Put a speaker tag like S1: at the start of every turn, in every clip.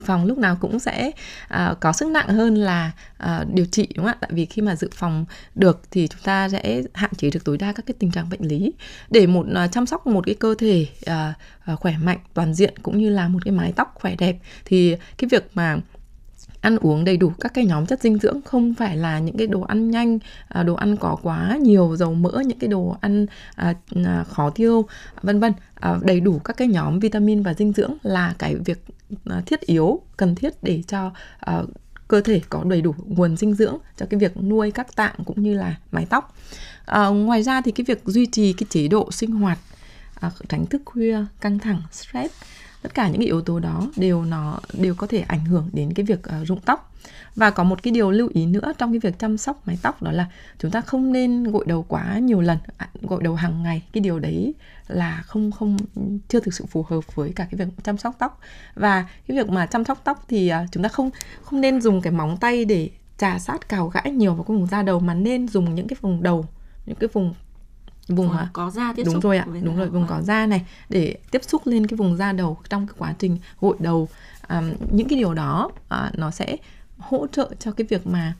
S1: Phòng lúc nào cũng sẽ có sức nặng hơn là điều trị, đúng không ạ? Tại vì khi mà dự phòng được thì chúng ta sẽ hạn chế được tối đa các cái tình trạng bệnh lý. Để chăm sóc một cái cơ thể khỏe mạnh toàn diện cũng như là một cái mái tóc khỏe đẹp thì cái việc mà ăn uống đầy đủ các cái nhóm chất dinh dưỡng, không phải là những cái đồ ăn nhanh, đồ ăn có quá nhiều dầu mỡ, những cái đồ ăn khó tiêu, vân vân. Đầy đủ các cái nhóm vitamin và dinh dưỡng là cái việc thiết yếu, cần thiết để cho cơ thể có đầy đủ nguồn dinh dưỡng cho cái việc nuôi các tạng cũng như là mái tóc. Ngoài ra thì cái việc duy trì cái chế độ sinh hoạt, tránh thức khuya, căng thẳng, stress, tất cả những cái yếu tố đó đều có thể ảnh hưởng đến cái việc rụng tóc. Và có một cái điều lưu ý nữa trong cái việc chăm sóc mái tóc, đó là chúng ta không nên gội đầu quá nhiều lần, gội đầu hàng ngày. Cái điều đấy là chưa thực sự phù hợp với cả cái việc chăm sóc tóc. Và cái việc mà chăm sóc tóc thì chúng ta không nên dùng cái móng tay để chà sát cào gãi nhiều vào cái vùng da đầu, mà nên dùng những cái vùng đầu, những cái vùng
S2: có da tiếp
S1: đúng
S2: xúc.
S1: Rồi ạ, đúng rồi, vùng có da này để tiếp xúc lên cái vùng da đầu trong cái quá trình gội đầu. Những cái điều đó nó sẽ hỗ trợ cho cái việc mà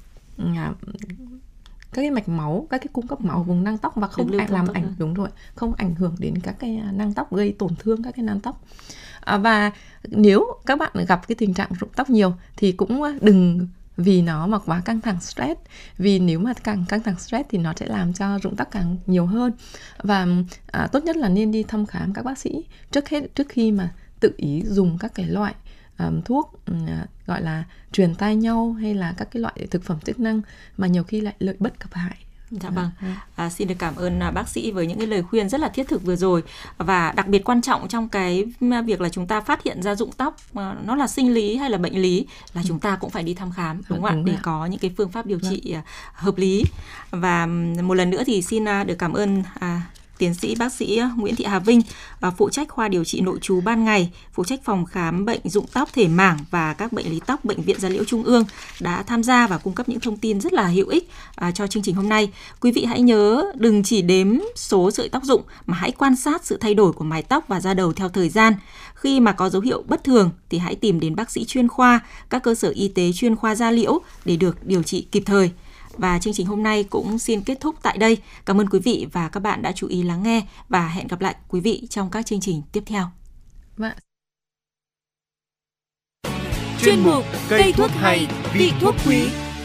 S1: các cái mạch máu, các cái cung cấp máu vùng nang tóc và không không ảnh hưởng đến các cái nang tóc, gây tổn thương các cái nang tóc. Và nếu các bạn gặp cái tình trạng rụng tóc nhiều thì cũng đừng vì nó mà quá căng thẳng stress, vì nếu mà càng căng thẳng stress thì nó sẽ làm cho rụng tóc càng nhiều hơn. Và tốt nhất là nên đi thăm khám các bác sĩ trước khi mà tự ý dùng các cái loại thuốc gọi là truyền tai nhau hay là các cái loại thực phẩm chức năng mà nhiều khi lại lợi bất cập hại.
S2: Dạ vâng. Xin được cảm ơn bác sĩ với những cái lời khuyên rất là thiết thực vừa rồi. Và đặc biệt quan trọng trong cái việc là chúng ta phát hiện ra rụng tóc nó là sinh lý hay là bệnh lý là chúng ta cũng phải đi thăm khám, đúng không ạ? Để có những cái phương pháp điều trị hợp lý. Và một lần nữa thì xin được cảm ơn tiến sĩ bác sĩ Nguyễn Thị Hà Vinh, phụ trách khoa điều trị nội trú ban ngày, phụ trách phòng khám bệnh rụng tóc thể mảng và các bệnh lý tóc Bệnh viện Gia Liễu Trung ương đã tham gia và cung cấp những thông tin rất là hữu ích cho chương trình hôm nay. Quý vị hãy nhớ đừng chỉ đếm số sợi tóc rụng mà hãy quan sát sự thay đổi của mái tóc và da đầu theo thời gian. Khi mà có dấu hiệu bất thường thì hãy tìm đến bác sĩ chuyên khoa, các cơ sở y tế chuyên khoa da liễu để được điều trị kịp thời. Và chương trình hôm nay cũng xin kết thúc tại đây. Cảm ơn quý vị và các bạn đã chú ý lắng nghe và hẹn gặp lại quý vị trong các chương trình tiếp theo.
S3: Chuyên mục Cây thuốc hay, vị thuốc quý.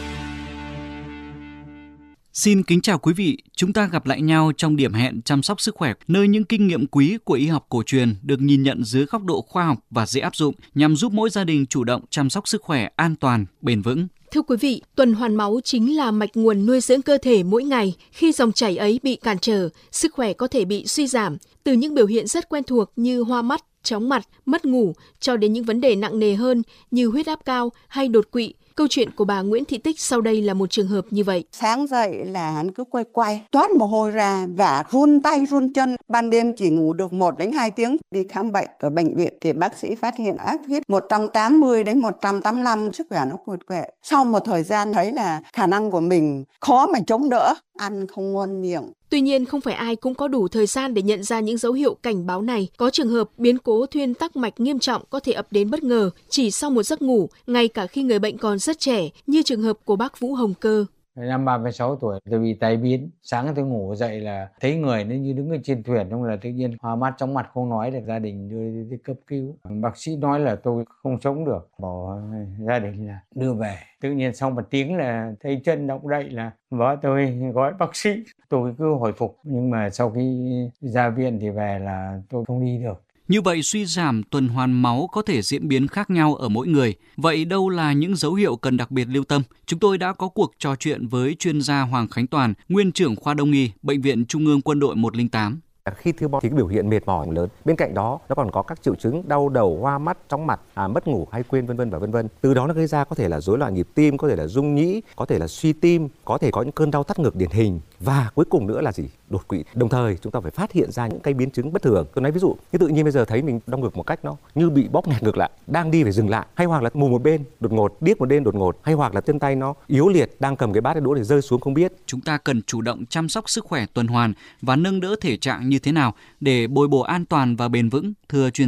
S4: Xin kính chào quý vị, chúng ta gặp lại nhau trong điểm hẹn chăm sóc sức khỏe, nơi những kinh nghiệm quý của y học cổ truyền được nhìn nhận dưới góc độ khoa học và dễ áp dụng nhằm giúp mỗi gia đình chủ động chăm sóc sức khỏe an toàn, bền vững.
S5: Thưa quý vị, tuần hoàn máu chính là mạch nguồn nuôi dưỡng cơ thể mỗi ngày. Khi dòng chảy ấy bị cản trở, sức khỏe có thể bị suy giảm. Từ những biểu hiện rất quen thuộc như hoa mắt, chóng mặt, mất ngủ, cho đến những vấn đề nặng nề hơn như huyết áp cao hay đột quỵ. Câu chuyện của bà Nguyễn Thị Tích sau đây là một trường hợp như vậy.
S6: Sáng dậy là hắn cứ quay, toát mồ hôi ra và run tay run chân. Ban đêm chỉ ngủ được 1 đến 2 tiếng. Đi khám bệnh ở bệnh viện thì bác sĩ phát hiện áp huyết 180 đến 185, sức khỏe nó quệt quệ. Sau một thời gian thấy là khả năng của mình khó mà chống đỡ, ăn không ngon miệng.
S5: Tuy nhiên, không phải ai cũng có đủ thời gian để nhận ra những dấu hiệu cảnh báo này. Có trường hợp biến cố thuyên tắc mạch nghiêm trọng có thể ập đến bất ngờ chỉ sau một giấc ngủ, ngay cả khi người bệnh còn rất trẻ, như trường hợp của bác Vũ Hồng Cơ.
S7: Năm 36 tuổi, tôi bị tai biến. Sáng tôi ngủ dậy là thấy người nó như đứng ở trên thuyền, xong là tự nhiên hoa mắt chóng mặt không nói được, gia đình đưa đi cấp cứu. Bác sĩ nói là tôi không sống được, bảo gia đình là đưa về. Tự nhiên sau 1 tiếng là thấy chân động đậy là vợ tôi gọi bác sĩ. Tôi cứ hồi phục, nhưng mà sau khi ra viện thì về là tôi không đi được.
S4: Như vậy, suy giảm tuần hoàn máu có thể diễn biến khác nhau ở mỗi người. Vậy đâu là những dấu hiệu cần đặc biệt lưu tâm? Chúng tôi đã có cuộc trò chuyện với chuyên gia Hoàng Khánh Toàn, nguyên trưởng khoa Đông y, Bệnh viện Trung ương Quân đội 108.
S8: Khi thiếu máu thì cái biểu hiện mệt mỏi lớn. Bên cạnh đó, nó còn có các triệu chứng đau đầu, hoa mắt, chóng mặt, mất ngủ hay quên vân vân và vân vân. Từ đó nó gây ra có thể là rối loạn nhịp tim, có thể là rung nhĩ, có thể là suy tim, có thể có những cơn đau thắt ngực điển hình và cuối cùng nữa là gì? Đột quỵ. Đồng thời chúng ta phải phát hiện ra những cái biến chứng bất thường. Tôi nói ví dụ, như tự nhiên bây giờ thấy mình đau ngực một cách nó như bị bóp nghẹt ngược lại, đang đi phải dừng lại, hay hoặc là mù một bên đột ngột, điếc một bên đột ngột, hay hoặc là chân tay nó yếu liệt, đang cầm cái bát đũa để rơi xuống không biết.
S4: Chúng ta cần chủ động chăm sóc sức khỏe tuần hoàn và nâng đỡ thể trạng như thế nào để bồi bổ an toàn và bền vững, thưa chuyên gia?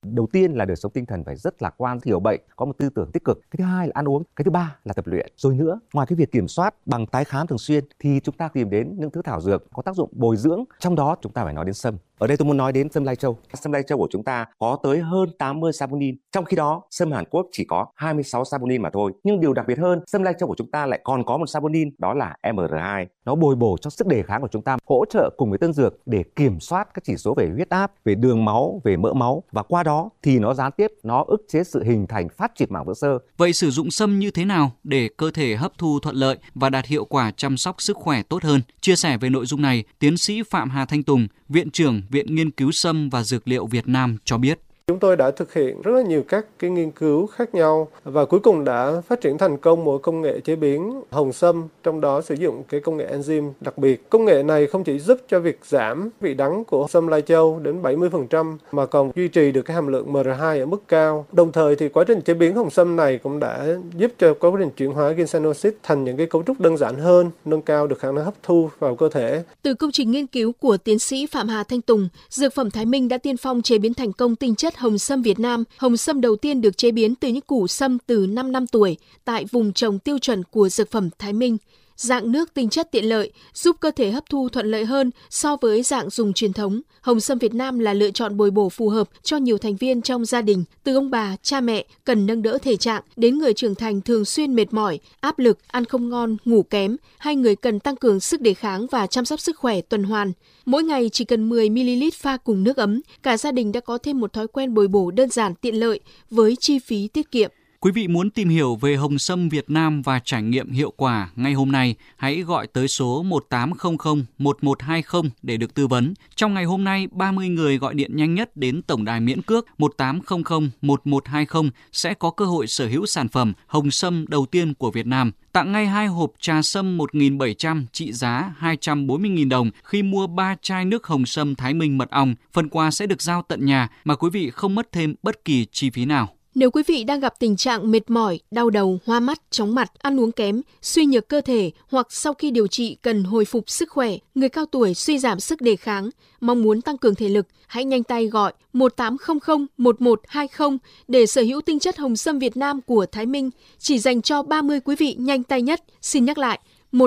S8: Đầu tiên là đời sống tinh thần phải rất lạc quan, hiểu bệnh, có một tư tưởng tích cực. Cái thứ hai là ăn uống. Cái thứ ba là tập luyện. Rồi nữa, ngoài cái việc kiểm soát bằng tái khám thường xuyên thì chúng ta tìm đến những thứ thảo dược có tác dụng bồi dưỡng. Trong đó chúng ta phải nói đến sâm. Ở đây tôi muốn nói đến sâm lai châu. Sâm lai châu của chúng ta có tới hơn 80 saponin. Trong khi đó, sâm Hàn Quốc chỉ có 26 saponin mà thôi. Nhưng điều đặc biệt hơn, sâm lai châu của chúng ta lại còn có một saponin, đó là MR2. Nó bồi bổ cho sức đề kháng của chúng ta, hỗ trợ cùng với tân dược để kiểm soát các chỉ số về huyết áp, về đường máu, về mỡ máu, và qua đó thì nó gián tiếp nó ức chế sự hình thành phát triển mảng vữa xơ.
S4: Vậy sử dụng sâm như thế nào để cơ thể hấp thu thuận lợi và đạt hiệu quả chăm sóc sức khỏe tốt hơn? Chia sẻ về nội dung này, tiến sĩ Phạm Hà Thanh Tùng, Viện trưởng Viện Nghiên cứu Sâm và Dược liệu Việt Nam cho biết.
S9: Chúng tôi đã thực hiện rất là nhiều các cái nghiên cứu khác nhau và cuối cùng đã phát triển thành công một công nghệ chế biến hồng sâm, trong đó sử dụng cái công nghệ enzyme đặc biệt. Công nghệ này không chỉ giúp cho việc giảm vị đắng của sâm lai châu đến 70% mà còn duy trì được cái hàm lượng MR2 ở mức cao. Đồng thời thì quá trình chế biến hồng sâm này cũng đã giúp cho quá trình chuyển hóa ginsennoxid thành những cái cấu trúc đơn giản hơn, nâng cao được khả năng hấp thu vào cơ thể.
S5: Từ công trình nghiên cứu của tiến sĩ Phạm Hà Thanh Tùng, Dược phẩm Thái Minh đã tiên phong chế biến thành công tinh chất hồng sâm Việt Nam. Hồng sâm đầu tiên được chế biến từ những củ sâm từ 5 năm tuổi tại vùng trồng tiêu chuẩn của Dược phẩm Thái Minh. Dạng nước tinh chất tiện lợi, giúp cơ thể hấp thu thuận lợi hơn so với dạng dùng truyền thống. Hồng sâm Việt Nam là lựa chọn bồi bổ phù hợp cho nhiều thành viên trong gia đình, từ ông bà, cha mẹ cần nâng đỡ thể trạng đến người trưởng thành thường xuyên mệt mỏi, áp lực, ăn không ngon, ngủ kém, hay người cần tăng cường sức đề kháng và chăm sóc sức khỏe tuần hoàn. Mỗi ngày chỉ cần 10ml pha cùng nước ấm, cả gia đình đã có thêm một thói quen bồi bổ đơn giản tiện lợi với chi phí tiết kiệm.
S4: Quý vị muốn tìm hiểu về hồng sâm Việt Nam và trải nghiệm hiệu quả ngay hôm nay, hãy gọi tới số 1800 1120 để được tư vấn. Trong ngày hôm nay, 30 người gọi điện nhanh nhất đến tổng đài miễn cước 1800 1120 sẽ có cơ hội sở hữu sản phẩm hồng sâm đầu tiên của Việt Nam. Tặng ngay 2 hộp trà sâm 1.700 trị giá 240.000 đồng khi mua 3 chai nước hồng sâm Thái Minh mật ong. Phần quà sẽ được giao tận nhà mà quý vị không mất thêm bất kỳ chi phí nào.
S5: Nếu quý vị đang gặp tình trạng mệt mỏi, đau đầu, hoa mắt, chóng mặt, ăn uống kém, suy nhược cơ thể hoặc sau khi điều trị cần hồi phục sức khỏe, người cao tuổi suy giảm sức đề kháng, mong muốn tăng cường thể lực, hãy nhanh tay gọi 1800 1120 để sở hữu tinh chất hồng sâm Việt Nam của Thái Minh, chỉ dành cho 30 quý vị nhanh tay nhất. Xin nhắc lại,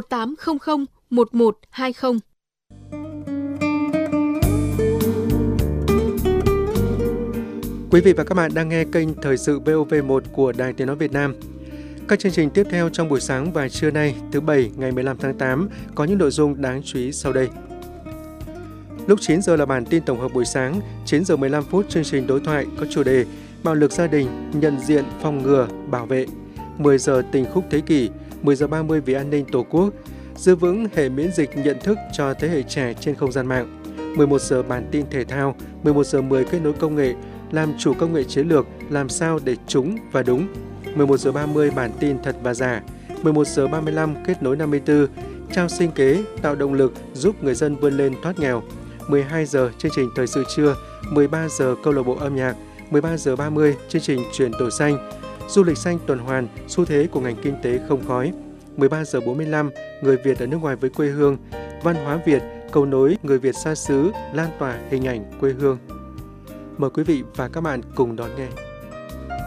S5: 1800 1120.
S10: Quý vị và các bạn đang nghe kênh Thời sự VOV1 của Đài Tiếng nói Việt Nam. Các chương trình tiếp theo trong buổi sáng và trưa nay, thứ Bảy ngày 15 tháng 8 có những nội dung đáng chú ý sau đây. Lúc 9 giờ là bản tin tổng hợp buổi sáng, 9 giờ 15 phút chương trình đối thoại có chủ đề Bạo lực gia đình, nhận diện, phòng ngừa, bảo vệ. 10 giờ tình khúc thế kỷ, 10 giờ 30 vì an ninh Tổ quốc, giữ vững hệ miễn dịch nhận thức cho thế hệ trẻ trên không gian mạng. 11 giờ bản tin thể thao, 11 giờ 10 kết nối công nghệ, làm chủ công nghệ chiến lược, làm sao để trúng và đúng. 11 giờ 30 bản tin thật và giả. 11 giờ 35 kết nối 54, trao sinh kế, tạo động lực giúp người dân vươn lên thoát nghèo. 12 giờ chương trình thời sự trưa, 13 giờ câu lạc bộ âm nhạc, 13 giờ 30 chương trình chuyển đổi xanh, du lịch xanh tuần hoàn, xu thế của ngành kinh tế không khói. 13 giờ 45 người Việt ở nước ngoài với quê hương, văn hóa Việt, cầu nối người Việt xa xứ, lan tỏa hình ảnh quê hương. Mời quý vị và các bạn cùng đón nghe.